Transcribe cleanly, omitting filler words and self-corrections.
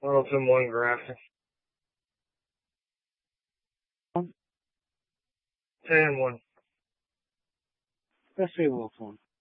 Littleton 1 graphic. 10-1. Let's say Wolf 1.